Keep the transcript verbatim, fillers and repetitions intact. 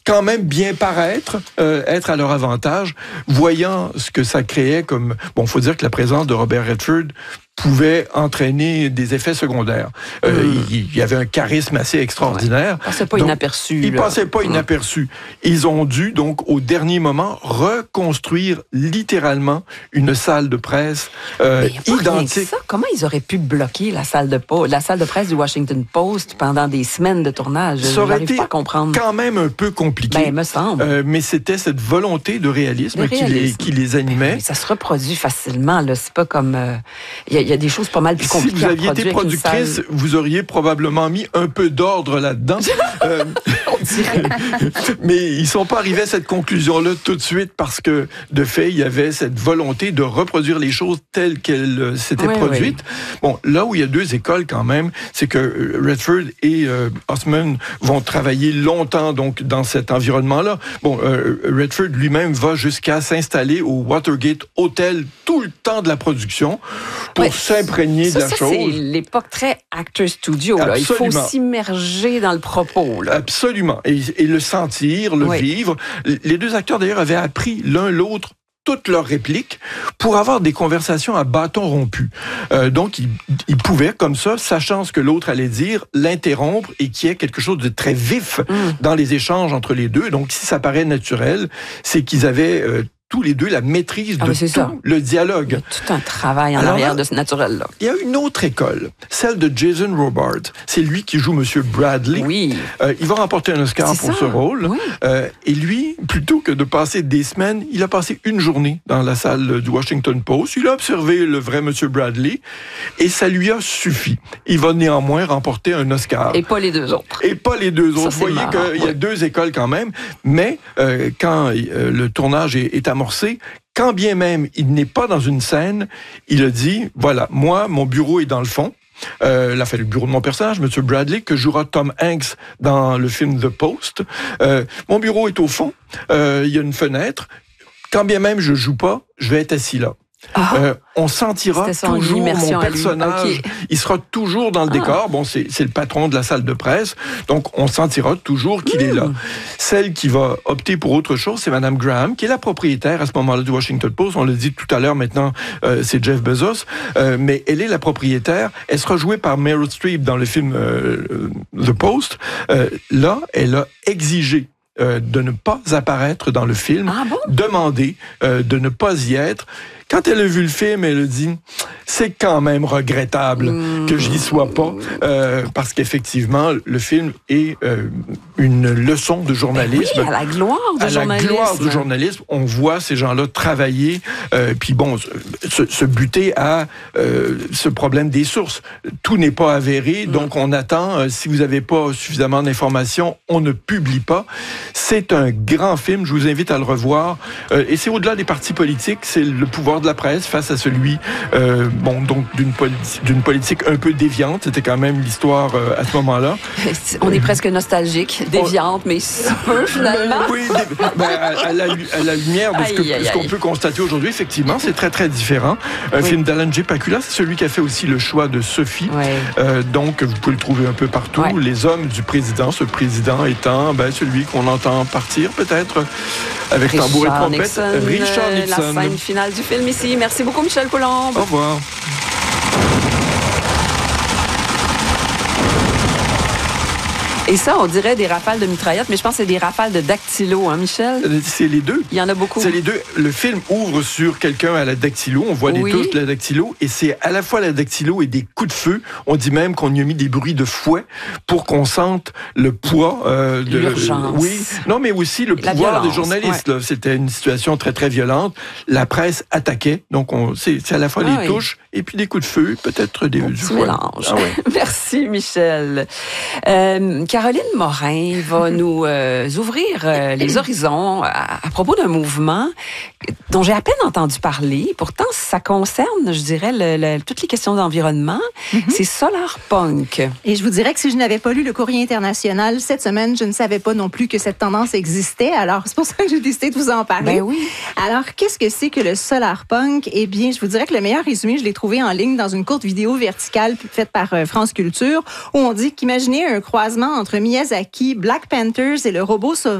quand même bien paraître, euh, être à leur avantage, voyant ce que ça créait comme... Bon, il faut dire que la présence de Robert Redford pouvait entraîner des effets secondaires. Euh, mmh. il, il y avait un charisme assez extraordinaire. Ouais. Il passait pas donc, inaperçu. Il là. passait pas mmh. inaperçu. Ils ont dû, donc, au dernier moment, reconstruire littéralement une salle de presse euh, identique. Ça. Comment ils auraient pu bloquer la salle de, po- la salle de presse du Washington Post pendant des semaines de tournage? Ça aurait été pas à comprendre. quand même un peu compliqué. Ben, me semble. Euh, mais c'était cette volonté de réalisme, de réalisme. Qui, les, qui les animait. Mais ça se reproduit facilement. Là. C'est pas comme... Euh, y a, il y a des choses pas mal plus compliquées. Si vous aviez été productrice, vous auriez probablement mis un peu d'ordre là-dedans. euh, mais ils sont pas arrivés à cette conclusion-là tout de suite parce que, de fait, il y avait cette volonté de reproduire les choses telles qu'elles s'étaient oui, produites. Oui. Bon, là où il y a deux écoles quand même, c'est que Redford et euh, Osman vont travailler longtemps donc dans cet environnement-là. Bon, euh, Redford lui-même va jusqu'à s'installer au Watergate Hotel tout le temps de la production pour ouais. s'imprégner ça, de la ça, chose. C'est l'époque très actor studio. Là. Il faut s'immerger dans le propos. Là. Absolument. Et, et le sentir, le oui. vivre. Les deux acteurs, d'ailleurs, avaient appris l'un l'autre toutes leurs répliques pour avoir des conversations à bâton rompu. Euh, donc, ils, ils pouvaient, comme ça, sachant ce que l'autre allait dire, l'interrompre et qu'il y ait quelque chose de très vif mm. dans les échanges entre les deux. Donc, si ça paraît naturel, c'est qu'ils avaient... Euh, tous les deux la maîtrise de ah, tout ça. Le dialogue. Il y a tout un travail en Alors, arrière de ce naturel-là. Il y a une autre école, celle de Jason Robart. C'est lui qui joue Monsieur Bradley. Oui. Euh, il va remporter un Oscar C'est pour ça. ce rôle. Oui. Euh, et lui, plutôt que de passer des semaines, il a passé une journée dans la salle du Washington Post. Il a observé le vrai Monsieur Bradley et ça lui a suffi. Il va néanmoins remporter un Oscar. Et pas les deux autres. Et pas les deux autres. Ça, Vous voyez qu'il y a ouais. deux écoles quand même. Mais euh, quand euh, le tournage est, est amorcé, quand bien même il n'est pas dans une scène, il a dit, voilà, moi, mon bureau est dans le fond. Euh, là, fait le bureau de mon personnage, M. Bradley, que jouera Tom Hanks dans le film The Post. Euh, mon bureau est au fond. Euh, il y a une fenêtre. Quand bien même je joue pas, je vais être assis là. Ah, euh, on sentira toujours mon personnage, okay. il sera toujours dans le ah. décor. Bon, c'est, c'est le patron de la salle de presse, donc on sentira toujours qu'il mmh. est là. Celle qui va opter pour autre chose, c'est Madame Graham, qui est la propriétaire à ce moment-là du Washington Post. On l'a dit tout à l'heure, maintenant, euh, c'est Jeff Bezos, euh, mais elle est la propriétaire. Elle sera jouée par Meryl Streep dans le film euh, The Post. Euh, là, elle a exigé euh, de ne pas apparaître dans le film, ah bon? demandé euh, de ne pas y être. Quand elle a vu le film, elle a dit « c'est quand même regrettable mmh. que je n'y sois pas euh, », parce qu'effectivement, le film est euh, une leçon de journalisme. Ben oui, à la gloire du à journalisme. À la gloire du journalisme. On voit ces gens-là travailler, euh, puis bon, se, se buter à euh, ce problème des sources. Tout n'est pas avéré, mmh. donc on attend. Euh, si vous n'avez pas suffisamment d'informations, on ne publie pas. C'est un grand film, je vous invite à le revoir. Euh, et c'est au-delà des partis politiques, c'est le pouvoir de la presse face à celui euh, bon, donc d'une, politi- d'une politique un peu déviante. C'était quand même l'histoire euh, à ce moment-là. On est presque nostalgique, déviante, on... mais si peu finalement. Oui, dé... ben, à, à, la, à la lumière de ce, que, aïe, aïe, ce qu'on peut constater aujourd'hui, effectivement, c'est très, très différent. Un oui. film d'Alan J. Pakula, c'est celui qui a fait aussi Le choix de Sophie. Oui. Euh, donc, vous pouvez le trouver un peu partout. Oui. Les hommes du président, ce président étant ben, celui qu'on entend partir, peut-être, avec Richard tambour et trompette. Nixon, Richard Nixon. La scène finale du film ici. Merci beaucoup, Michel Coulombe. Au revoir. Et ça, on dirait des rafales de mitraillettes, mais je pense que c'est des rafales de dactylo, hein, Michel? C'est les deux. Il y en a beaucoup. C'est les deux. Le film ouvre sur quelqu'un à la dactylo. On voit des oui. touches de la dactylo. Et c'est à la fois la dactylo et des coups de feu. On dit même qu'on y a mis des bruits de fouet pour qu'on sente le poids euh, de... L'urgence. Oui. Non, mais aussi le la pouvoir violence, des journalistes. Ouais. Là. C'était une situation très, très violente. La presse attaquait. Donc, on, c'est, c'est à la fois ah, les oui. touches et puis des coups de feu, peut-être des... Bon, du petit mélange. Ah, ouais. Merci, Michel. Euh, Caroline Morin va nous euh, ouvrir euh, les horizons à, à propos d'un mouvement dont j'ai à peine entendu parler. Pourtant, ça concerne, je dirais, le, le, toutes les questions d'environnement. Mm-hmm. C'est Solar Punk. Et je vous dirais que si je n'avais pas lu le Courrier international cette semaine, je ne savais pas non plus que cette tendance existait. Alors, c'est pour ça que j'ai décidé de vous en parler. Ben oui. Alors, qu'est-ce que c'est que le Solar Punk? Eh bien, je vous dirais que le meilleur résumé, je l'ai trouvé en ligne dans une courte vidéo verticale faite par euh, France Culture, où on dit qu'imaginez un croisement entre Miyazaki, Black Panthers et le robot sauvage